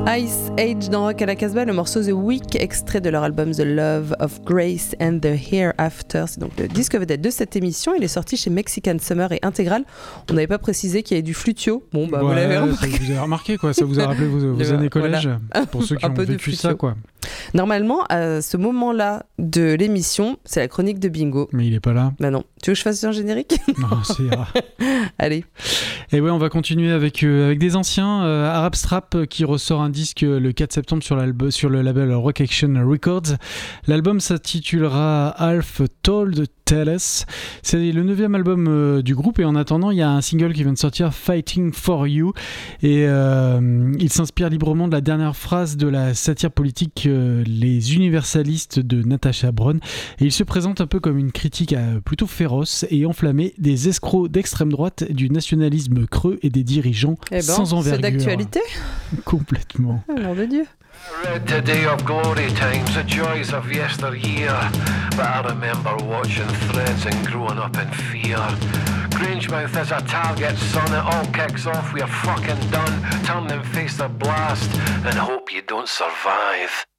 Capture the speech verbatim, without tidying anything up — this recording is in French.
Ice Age dans Rock à la Casbah, le morceau The Week, extrait de leur album The Love of Grace and the Hereafter. C'est donc le disque vedette de cette émission. Il est sorti chez Mexican Summer et Intégral. On n'avait pas précisé qu'il y avait du flutio. Bon, bah, ouais, vous l'avez remarqué. Ça vous avez remarqué, quoi. Ça vous a rappelé vos, vos années collège, voilà. Pour ceux qui un ont peu vécu de ça, quoi. Normalement, à ce moment-là de l'émission, c'est la chronique de Bingo. Mais il est pas là. Bah non. Tu veux que je fasse un générique ? Non, c'est rare. Allez. Et ouais, on va continuer avec, euh, avec des anciens. Euh, Arab Strap euh, qui ressort un disque euh, le quatre septembre sur, sur le label Rock Action Records. L'album s'intitulera Half Told Tell Us. C'est le neuvième album euh, du groupe et en attendant, il y a un single qui vient de sortir, Fighting for You. Et euh, il s'inspire librement de la dernière phrase de la satire politique euh, Les Universalistes de Natasha Brown. Et il se présente un peu comme une critique euh, plutôt féroce et enflammée des escrocs d'extrême droite, du nationalisme creux et des dirigeants eh ben, sans envergure. C'est d'actualité. Complètement. Oh, nom de Dieu. I read today of glory times, the joys of yesteryear, but I remember watching threads and growing up in fear. Grangemouth is a target, son, it all kicks off, we're fucking done. Turn and face the blast and hope you don't survive.